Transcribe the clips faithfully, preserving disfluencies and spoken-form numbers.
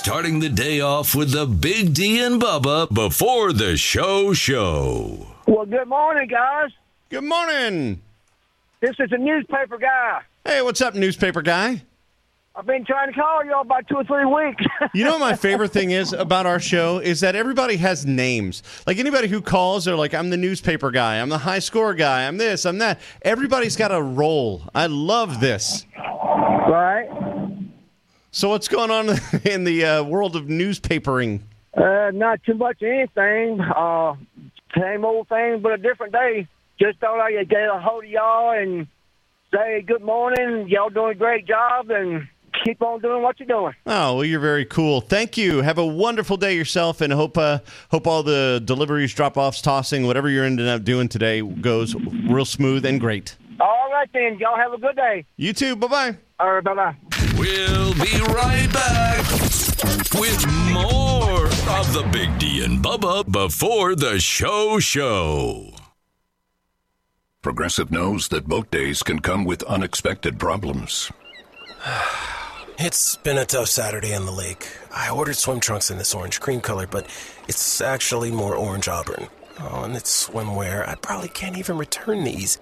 starting the day off with the Big D and Bubba before the show show. Well, good morning, guys. Good morning. This is a newspaper guy. Hey, what's up, newspaper guy? I've been trying to call y'all about two or three weeks. You know what my favorite thing is about our show is that everybody has names. Like anybody who calls, they're like, I'm the newspaper guy, I'm the high score guy, I'm this, I'm that. Everybody's got a role. I love this. Right. So what's going on in the uh, world of newspapering? Uh, not too much of anything. Uh, same old thing, but a different day. Just thought I'd get a hold of y'all and say good morning. Y'all doing a great job, and keep on doing what you're doing. Oh, well, you're very cool. Thank you. Have a wonderful day yourself, and hope uh, hope all the deliveries, drop-offs, tossing, whatever you're ending up doing today goes real smooth and great. All right, then. Y'all have a good day. You too. Bye-bye. All right, bye-bye. We'll be right back with more of the Big D and Bubba before the show show. Progressive knows that boat days can come with unexpected problems. It's been a tough Saturday on the lake. I ordered swim trunks in this orange cream color, but it's actually more orange auburn. Oh, and it's swimwear. I probably can't even return these.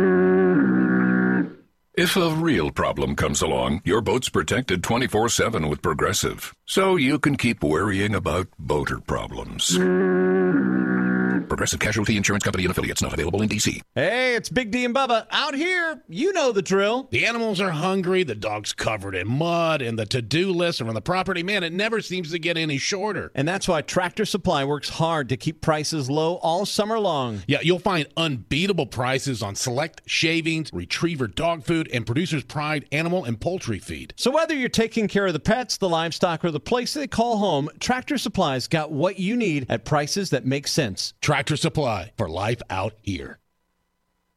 If a real problem comes along, your boat's protected twenty-four seven with Progressive, so you can keep worrying about boater problems. Progressive Casualty Insurance Company and Affiliates, not available in D C. Hey, it's Big D and Bubba. Out here, you know the drill. The animals are hungry, the dog's covered in mud, and the to-do list around the property, man, it never seems to get any shorter. And that's why Tractor Supply works hard to keep prices low all summer long. Yeah, you'll find unbeatable prices on select shavings, retriever dog food, and Producer's Pride animal and poultry feed. So whether you're taking care of the pets, the livestock, or the place they call home, Tractor Supply's got what you need at prices that make sense. Tractor Supply, for life out here.